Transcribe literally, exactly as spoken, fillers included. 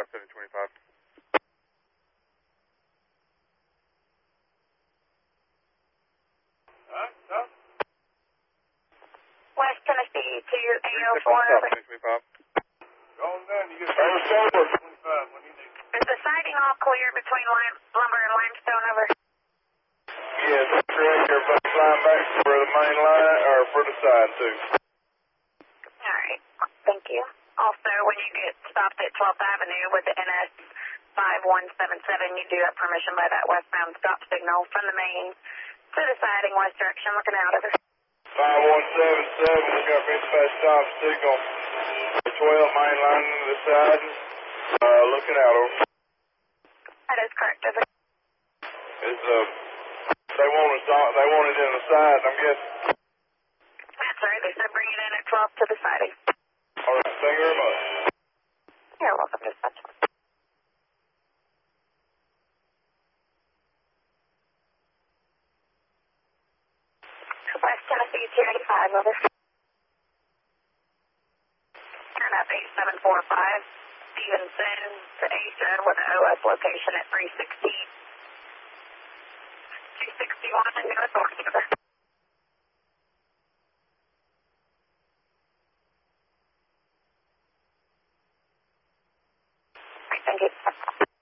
seven twenty-five. Huh? Huh? West Tennessee to eight oh four. seven twenty-five. Go on down, you get twenty-five when you need. Is the siding all clear between lime, lumber and limestone over? Yes, that's correct. Everybody flying back for the main line or for the side too. Alright, thank you. Also, when you get stopped at twelfth Avenue with the N S five one seven seven, you do have permission by that westbound stop signal from the main to the siding west direction, looking out over. five one seven seven, we got dispatch stop signal. twelve main line to the side, uh, looking out over. That is correct, over. It's, uh, they want us on, they want it in the side, I'm guessing. That's right, they said bring it in at twelve to the siding. All right, thank you very much. You're welcome, dispatch. West Tennessee two eighty-five, over. Turn up eight seven four five, Stevenson to Eastern with an O S location at three sixty, two sixty-one and New Authority, over. Thank you.